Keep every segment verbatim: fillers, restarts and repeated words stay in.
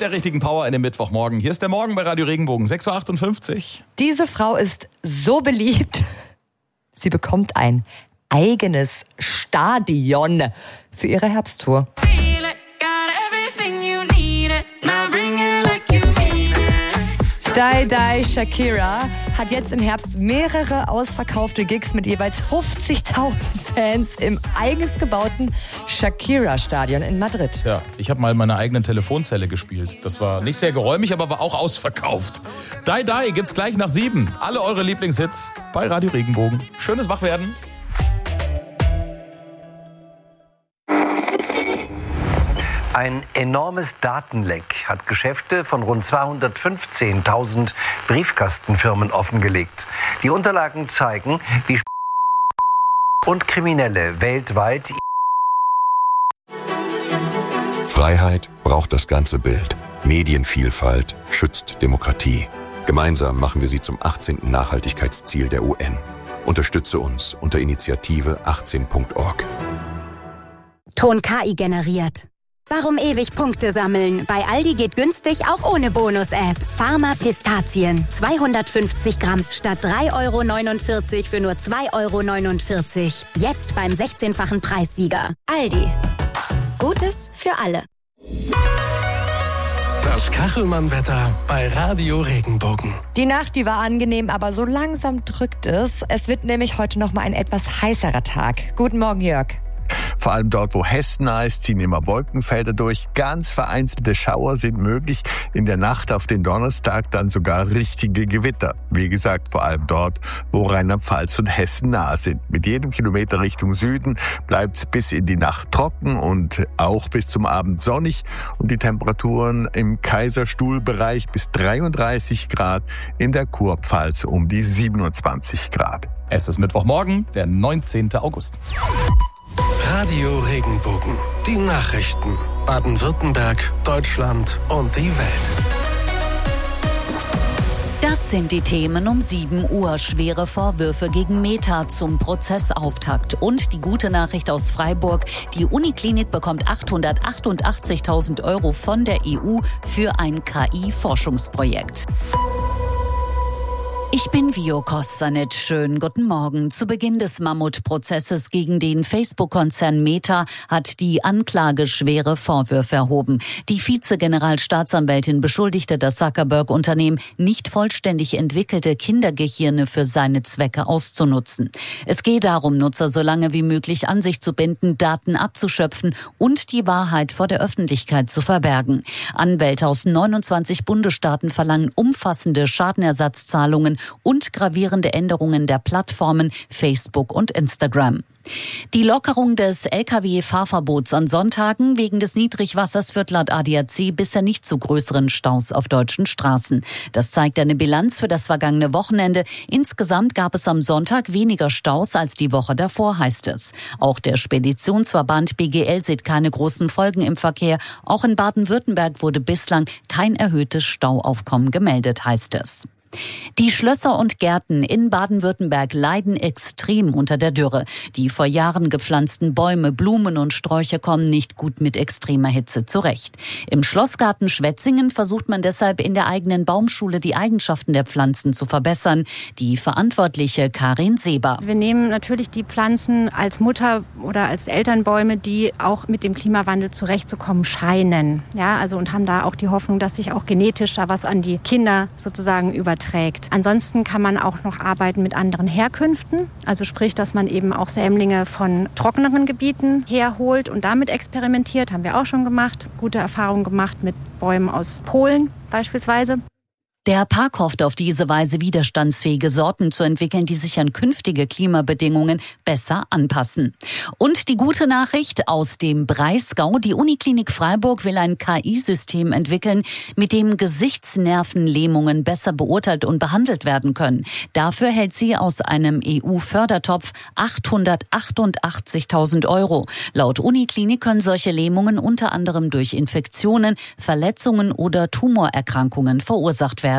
der richtigen Power in den Mittwochmorgen. Hier ist der Morgen bei Radio Regenbogen, sechs Uhr achtundfünfzig. Diese Frau ist so beliebt, sie bekommt ein eigenes Stadion für ihre Herbsttour. Die Die Shakira hat jetzt im Herbst mehrere ausverkaufte Gigs mit jeweils fünfzigtausend Fans im eigens gebauten Shakira-Stadion in Madrid. Ja, ich habe mal meine eigenen Telefonzelle gespielt. Das war nicht sehr geräumig, aber war auch ausverkauft. Die Die gibt's gleich nach sieben. Alle eure Lieblingshits bei Radio Regenbogen. Schönes Wachwerden. Ein enormes Datenleck hat Geschäfte von rund zweihundertfünfzehntausend Briefkastenfirmen offengelegt. Die Unterlagen zeigen, wie und Kriminelle weltweit. Freiheit braucht das ganze Bild. Medienvielfalt schützt Demokratie. Gemeinsam machen wir sie zum achtzehnten Nachhaltigkeitsziel der U N. Unterstütze uns unter Initiative achtzehn Punkt org. Ton K I generiert. Warum ewig Punkte sammeln? Bei Aldi geht günstig auch ohne Bonus-App. Pharma Pistazien. zweihundertfünfzig Gramm statt drei Euro neunundvierzig für nur zwei Euro neunundvierzig. Jetzt beim sechzehnfachen Preissieger. Aldi. Gutes für alle. Das Kachelmann-Wetter bei Radio Regenbogen. Die Nacht, die war angenehm, aber so langsam drückt es. Es wird nämlich heute noch mal ein etwas heißerer Tag. Guten Morgen, Jörg. Vor allem dort, wo Hessen nah ist, ziehen immer Wolkenfelder durch. Ganz vereinzelte Schauer sind möglich. In der Nacht auf den Donnerstag dann sogar richtige Gewitter. Wie gesagt, vor allem dort, wo Rheinland-Pfalz und Hessen nah sind. Mit jedem Kilometer Richtung Süden bleibt es bis in die Nacht trocken und auch bis zum Abend sonnig. Und die Temperaturen im Kaiserstuhlbereich bis dreiunddreißig Grad, in der Kurpfalz um die siebenundzwanzig Grad. Es ist Mittwochmorgen, der neunzehnten August. Radio Regenbogen. Die Nachrichten. Baden-Württemberg, Deutschland und die Welt. Das sind die Themen um sieben Uhr. Schwere Vorwürfe gegen Meta zum Prozessauftakt. Und die gute Nachricht aus Freiburg. Die Uniklinik bekommt achthundertachtundachtzigtausend Euro von der E U für ein K I-Forschungsprojekt. Ich bin Vio Kostanic. Schönen guten Morgen. Zu Beginn des Mammutprozesses gegen den Facebook-Konzern Meta hat die Anklage schwere Vorwürfe erhoben. Die Vize-Generalstaatsanwältin beschuldigte das Zuckerberg-Unternehmen, nicht vollständig entwickelte Kindergehirne für seine Zwecke auszunutzen. Es geht darum, Nutzer so lange wie möglich an sich zu binden, Daten abzuschöpfen und die Wahrheit vor der Öffentlichkeit zu verbergen. Anwälte aus neunundzwanzig Bundesstaaten verlangen umfassende Schadenersatzzahlungen und gravierende Änderungen der Plattformen Facebook und Instagram. Die Lockerung des L K W-Fahrverbots an Sonntagen wegen des Niedrigwassers führt laut A D A C bisher nicht zu größeren Staus auf deutschen Straßen. Das zeigt eine Bilanz für das vergangene Wochenende. Insgesamt gab es am Sonntag weniger Staus als die Woche davor, heißt es. Auch der Speditionsverband B G L sieht keine großen Folgen im Verkehr. Auch in Baden-Württemberg wurde bislang kein erhöhtes Stauaufkommen gemeldet, heißt es. Die Schlösser und Gärten in Baden-Württemberg leiden extrem unter der Dürre. Die vor Jahren gepflanzten Bäume, Blumen und Sträucher kommen nicht gut mit extremer Hitze zurecht. Im Schlossgarten Schwetzingen versucht man deshalb in der eigenen Baumschule die Eigenschaften der Pflanzen zu verbessern. Die Verantwortliche Karin Seber. Wir nehmen natürlich die Pflanzen als Mutter- oder als Elternbäume, die auch mit dem Klimawandel zurechtzukommen scheinen. Ja, also und haben da auch die Hoffnung, dass sich auch genetisch da was an die Kinder sozusagen überträgt. Trägt. Ansonsten kann man auch noch arbeiten mit anderen Herkünften, also sprich, dass man eben auch Sämlinge von trockeneren Gebieten herholt und damit experimentiert, haben wir auch schon gemacht. Gute Erfahrungen gemacht mit Bäumen aus Polen beispielsweise. Der Park hofft auf diese Weise widerstandsfähige Sorten zu entwickeln, die sich an künftige Klimabedingungen besser anpassen. Und die gute Nachricht aus dem Breisgau. Die Uniklinik Freiburg will ein K I-System entwickeln, mit dem Gesichtsnervenlähmungen besser beurteilt und behandelt werden können. Dafür hält sie aus einem E U-Fördertopf achthundertachtundachtzigtausend Euro. Laut Uniklinik können solche Lähmungen unter anderem durch Infektionen, Verletzungen oder Tumorerkrankungen verursacht werden.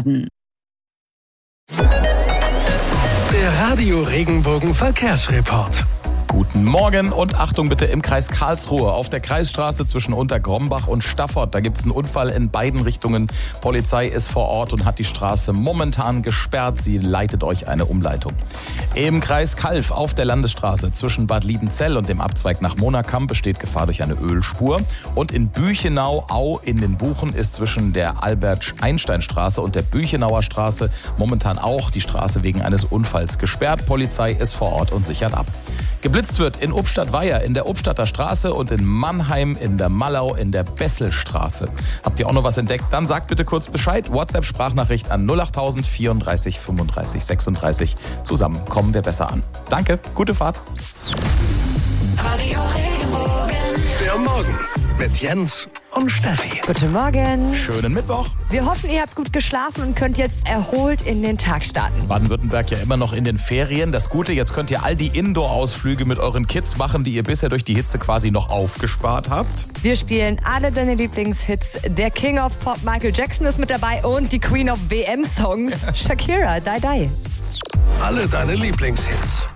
Der Radio Regenbogen Verkehrsreport. Guten Morgen und Achtung bitte im Kreis Karlsruhe auf der Kreisstraße zwischen Untergrombach und Staffort. Da gibt es einen Unfall in beiden Richtungen. Polizei ist vor Ort und hat die Straße momentan gesperrt. Sie leitet euch eine Umleitung. Im Kreis Calw auf der Landesstraße zwischen Bad Liebenzell und dem Abzweig nach Monakamp besteht Gefahr durch eine Ölspur. Und in Büchenau-Au in den Buchen ist zwischen der Albert-Einstein-Straße und der Büchenauer Straße momentan auch die Straße wegen eines Unfalls gesperrt. Polizei ist vor Ort und sichert ab. Geblitzt wird in Obstadt-Weiher in der Obstadter Straße und in Mannheim in der Mallau in der Besselstraße. Habt ihr auch noch was entdeckt? Dann sagt bitte kurz Bescheid. WhatsApp-Sprachnachricht an null acht null null vierunddreißig fünfunddreißig sechsunddreißig. Zusammen kommen wir besser an. Danke, gute Fahrt. Radio Regenbogen. Der Morgen mit Jens und Steffi. Guten Morgen. Schönen Mittwoch. Wir hoffen, ihr habt gut geschlafen und könnt jetzt erholt in den Tag starten. Baden-Württemberg ja immer noch in den Ferien. Das Gute, jetzt könnt ihr all die Indoor-Ausflüge mit euren Kids machen, die ihr bisher durch die Hitze quasi noch aufgespart habt. Wir spielen alle deine Lieblingshits. Der King of Pop Michael Jackson ist mit dabei und die Queen of W M-Songs Shakira, Die Die. Alle deine Lieblingshits.